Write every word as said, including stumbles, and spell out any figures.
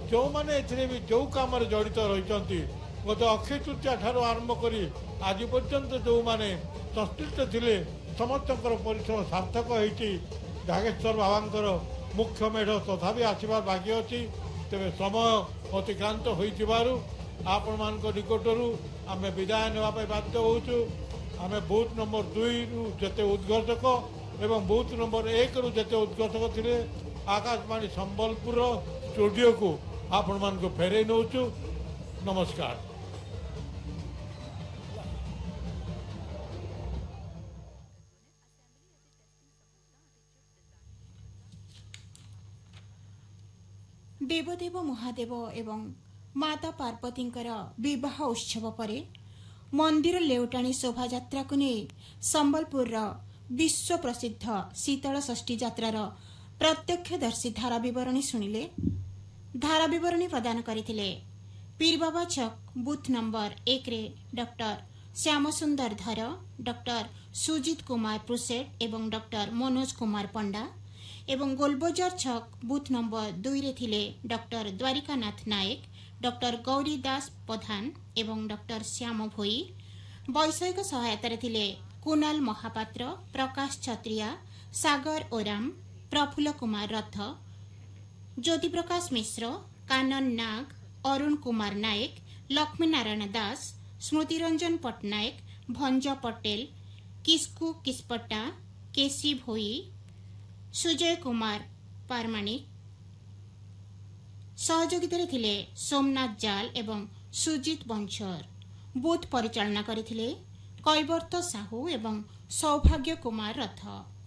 जो मैंने भी जो कम जड़ित रही गत अक्षय तृतीया ठार आरंभ कर आज पर्यंत जो मैंने संश्लिष्ट थे समस्त परिश्रम सार्थक होती जागेश्वर बाबांकर मुख्य मेढ़ तथापि आसबार बाकी अच्छी तेरे समय अतिक्रांत हो आपण मान निकटर आम विदाय नापी बाध्य होचु आम बूथ नंबर दुई रु जेते उद्घोषक एवं बूथ नंबर एक रु जेते उद्घोषक थे आकाशवाणी संबलपुर स्टूडियो को आपण मान को फेरे नौचु। नमस्कार। देवदेव महादेव एवं माता पार्वतींकर विवाह उत्सव परे मंदिर लेउटाणी शोभा यात्रा को नहीं संबलपुर विश्व प्रसिद्ध शीतल षष्ठी यात्रार प्रत्यक्षदर्शी धारा बरणी शुणिले। धारा बरणी प्रदान करथिले पीरबाबा छक बूथ नंबर एक रे डॉक्टर श्यामसुंदर धर, डॉक्टर सुजीत कुमार प्रुसेट एवं डॉक्टर मनोज कुमार पंडा एवं गोलबजार छक बूथ नंबर दुई रे थिले डॉक्टर द्वारिकानाथ नायक, डॉक्टर गौरी दास प्रधान एवं डॉक्टर श्याम भोई। वैषयिक सहायता थिले कुणाल महापात्र, प्रकाश छत्रिया, सागर ओराम, प्रफुल्ल कुमार रथ, ज्योति प्रकाश मिश्र, कानन नाग, अरुण कुमार नायक, लक्ष्मी नारायण दास, स्मृति रंजन पट्टनायक, भंज पटेल, किस्कू किस्पट्टा, केसी भोई, सुजय कुमार पारमाणिक। सहयोगिता थिले सोमनाथ जाल एवं सुजीत बंशर। बूथ परिचालना करथिले कैवर्त साहू एवं सौभाग्य कुमार रथ।